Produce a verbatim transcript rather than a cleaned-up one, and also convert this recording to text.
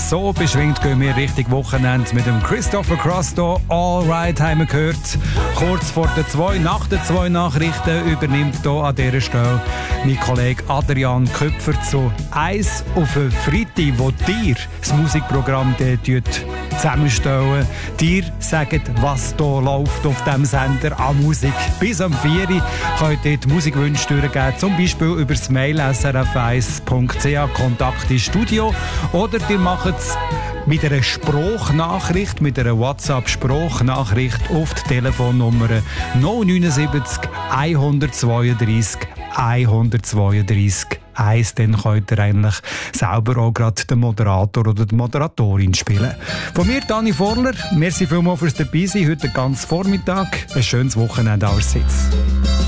so beschwingt gehen wir Richtung Wochenende mit dem Christopher Cross hier. All right, haben wir gehört. Kurz vor der zwei, nach den zwei Nachrichten übernimmt hier an dieser Stelle mein Kollege Adrian Köpfer zu «Eis auf den Freitag», wo dir das Musikprogramm zusammenstellen. Dir sagen, was hier läuft auf diesem Sender an Musik. Bis am vier Uhr könnt ihr die Musikwünsche durchgeben, zum Beispiel über das Mail s r f eins punkt c h Kontakt ins Studio, oder ihr macht es mit einer Sprachnachricht, mit einer WhatsApp-Sprachnachricht auf die Telefonnummer null neun sieben eins zwei drei eins zwei drei eins. Dann könnt ihr eigentlich selber auch gerade den Moderator oder die Moderatorin spielen. Von mir, Dani Vorler, merci vielmals fürs Dabeisein heute den ganzen Vormittag. Ein schönes Wochenende allerseits.